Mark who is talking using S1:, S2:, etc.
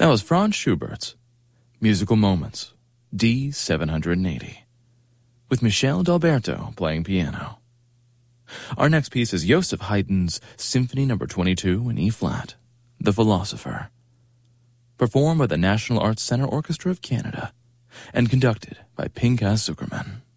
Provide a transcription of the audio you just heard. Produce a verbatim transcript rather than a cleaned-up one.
S1: That was Franz Schubert's Musical Moments, D seven eighty, with Michel D'Alberto playing piano. Our next piece is Joseph Haydn's Symphony Number twenty-two in E-flat, The Philosopher, performed by the National Arts Centre Orchestra of Canada and conducted by Pinchas Zukerman.